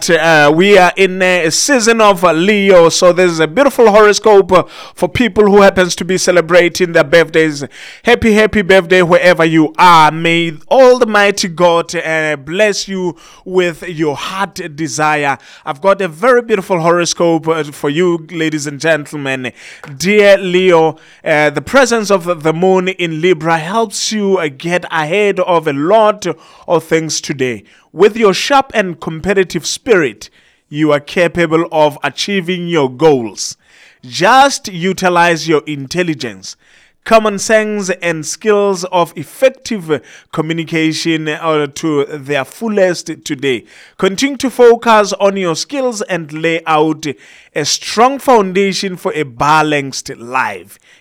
We are in a season of Leo, so there's a beautiful horoscope for people who happens to be celebrating their birthdays. Happy birthday wherever you are. May Almighty God bless you with your heart desire. I've got a very beautiful horoscope for you, ladies and gentlemen. Dear Leo, the presence of the moon in Libra helps you get ahead of a lot of things today. With your sharp and competitive spirit, you are capable of achieving your goals. Just utilize your intelligence, common sense, and skills of effective communication to their fullest today. Continue to focus on your skills and lay out a strong foundation for a balanced life.